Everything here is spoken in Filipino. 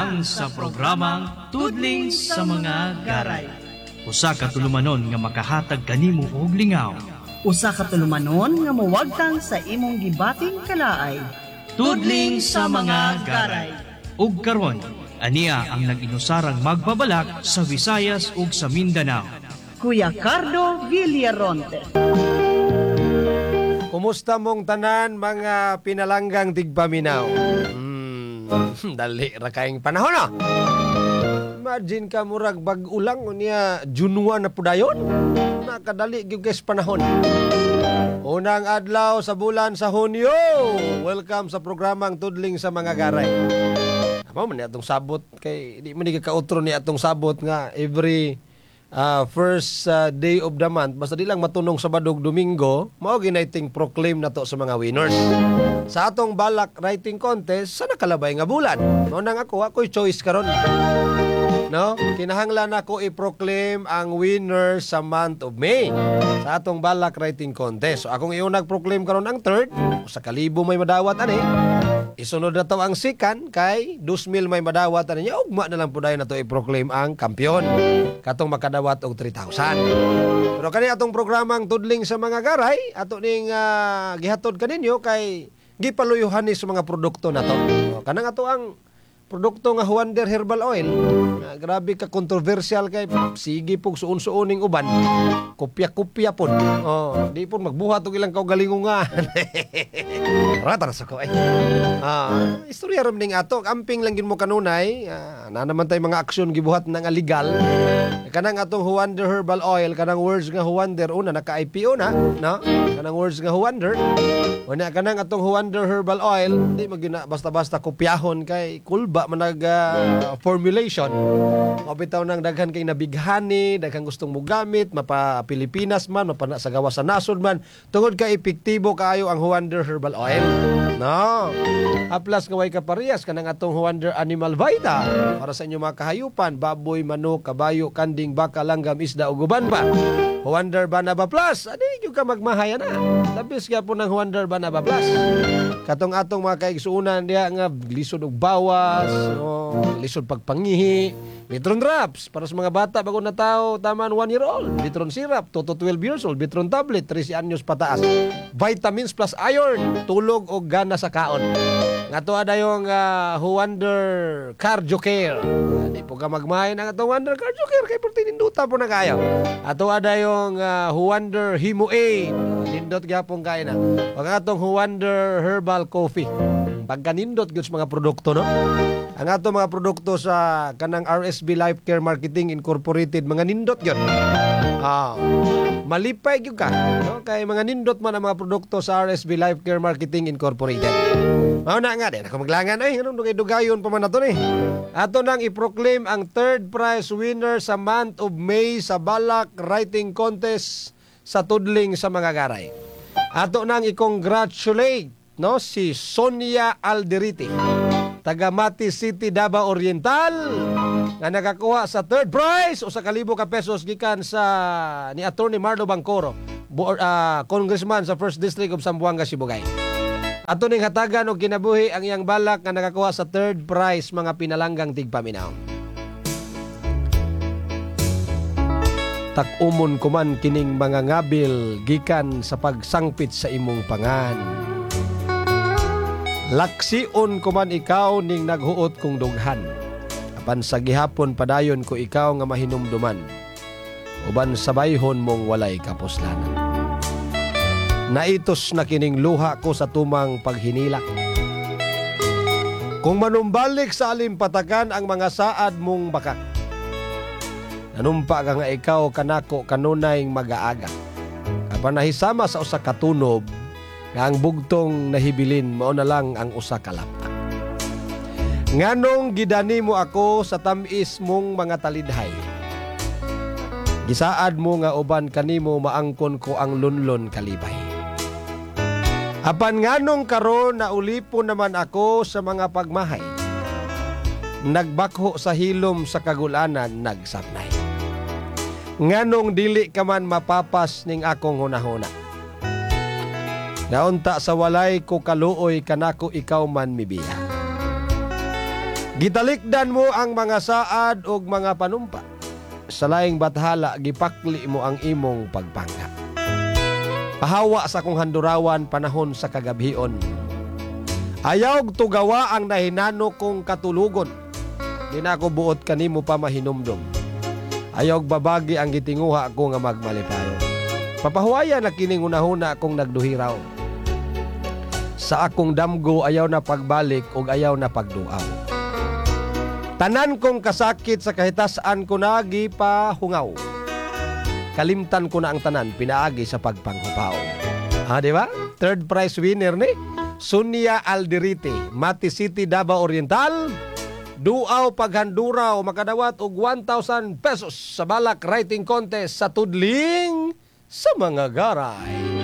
lang sa programang Tudling sa mga Garay. Usa ka tulumanon nga makahatag kanimo og lingaw. Usa ka tulumanon nga muwagtang sa imong gibating kalaay. Tudling sa mga Garay. Ug karon, ania ang nag-inusarang magbabalak sa Visayas ug sa Mindanao. Kuya Cardo Villaronte. Kumusta mong tanan mga pinalanggang tigpaminaw? Dali ra kaing panahon na. Imagine ka murag bag-ulang niya Junwa na pudayon. Nakadali gyud guys panahon. Unang adlaw sa bulan sa Hunyo. Welcome sa programang Tudling sa mga Garay. Amo man atong sabot kay di man ka-outro ni atong sabot nga every first day of the month, basta di lang matunong Sabado ug Domingo, mao ginaiting proclaim na to sa mga winners. Sa atong balak writing contest, sa nakalabay nga bulan. No nang ako'y choice karon. No, kinahanglan ako i-proclaim ang winner sa month of May sa atong balak writing contest. So akong iyon nag-proclaim karon ang third, sa 1,000 may madawat ani. Isunod na to ang second kay 2,000 may madawat ani. Ugma na lang pud na to i-proclaim ang kampiyon. Katong makadawat og 3,000. Pero kani atong programang Tudling sa mga Garay, ato ning gihatod kaninyo kay gipaluyuhan ni sa mga produkto na to. Kanang ato ang produkto nga Wonder Herbal Oil, grabe ka controversial kay sige pug suon-suoning uban. Kopya-kopya pod. Di pod magbuhat og ilang kaugalingongan. Rata sa ko ay. Istorya ram ning ato, amping lang gid mo kanunay, na naman tay mga aksyon gibuhat nang illegal. Kanang atong Wonder Herbal Oil, kanang words nga Wonder una naka-IPO na, no? Kanang words nga Wonder. Wala kanang atong Wonder Herbal Oil, di magina basta-basta kopyahon kay kulba manag formulation. Mabitaw nang daghan kay nabighani, daghang gustong mo gamit, mapa Pilipinas man, mapa sa gawas sa nasod man, tungod ka epektibo kaayo ang Wonder Herbal Oil. No. Aplas nga way kaparehas kanang atong Wonder Animal Vita para sa inyo mga kahayupan, baboy, manok, kabayo, kanding, baka, langgam, isda ug uban pa. Wonder Banaba Plus, adi gyud ka magmahaya na. Labis ka po ng Wonder Banaba Plus. Katong atong mga kaigsuunan diha nga lisod og bawas, lisod pagpangihi, Bitron drops para sa mga bata bago na tao, taman 1 year old, Bitron syrup 2 to 12 years old, Bitron tablet 13 anyos pataas, vitamins plus iron, tulog o gana sa kaon. Ngato ada yung Wonder Cardio Care. Di po ka magmahin ang atong Wonder Cardio Care kay porti ninduta po na kayo. Ato ada yung Wonder Hemo Aid. Nindot gyapon kay na. Pag atong Wonder Herbal Coffee. Pagkanindot gyud mga produkto, no? Ang ato mga produkto sa kanang RSB Life Care Marketing Incorporated, mga nindot gyud. Malipay gyud ka, no? Kay mga nindot man ang mga produkto sa RSB Life Care Marketing Incorporated. Mao na nga din ako maglangan ay anong dugay-dugayon pa man nato ni. Ato nang i-proclaim ang third prize winner sa month of May sa balak writing contest sa Tudling sa mga Garay. Ato nang i-congratulate, no, si Sonia Alderite, taga Mati City, Davao Oriental, nga nakakuha sa third prize o sa 1,000 ka pesos gikan sa ni Attorney Marlo Bangcoro, congressman sa 1st District of Zamboanga, Sibugay. Ato ning hatagan og kinabuhi ang iyang balak nga nakakuha sa third prize, mga pinalanggang tigpaminaw. Tak-umon kuman kining mga ngabil gikan sa pagsangpit sa imong pangan. Laksiun kuman ikaw ning naghuot kong dughan. Apan sa gihapon padayon ko ikaw nga mahinumduman. Uban sabayhon mong walay kapuslanan. Naitos na kining luha ko sa tumang paghinilak. Kung manumbalik sa alimpatagan ang mga saad mong bakak, nanumpa ka nga ikaw kanako kanunayng mag-aaga. Apan nahisama sa usa ka tunob, nga ang bugtong nahibilin mao na lang ang usa ka lapak. Nganong gidani mo ako sa tamis mong mga talidhay. Gisaad mo nga uban kanimo maangkon ko ang lunlon kalibay. Apan nganong karon na ulipon naman ako sa mga pagmahay. Nagbakho sa hilom sa kagulanan nagsapnay. Nganong dili ka man mapapas ning akong hunahuna. Naunta sa walay ko kaluoy kanako ikaw man mibiya. Gitalikdan mo ang mga saad ug mga panumpa. Sa laing bathala gipakli mo ang imong pagpangga. Pahawa sa kong handurawan panahon sa kagabhion. Ayaw tugawa ang nahinano kong katulugon. Di na ako buot kanimo pa mahinumdum. Ayaw babagi ang gitinguha ko nga magmalipayo. Papahuwayan na kining unahuna akong nagduhiraw. Sa akong damgo ayaw na pagbalik ug ayaw na pagduaw. Tanan kong kasakit sa kahitasan ko nagi pa hungaw. Kalimtan ko na ang tanan pinaagi sa pagpanghupaw. Di ba? Third prize winner ni Sunia Alderite, Mati City, Davao Oriental. Duaw paghanduraw makadawat og 1,000 pesos sa balak writing contest sa tudling sa mga garay.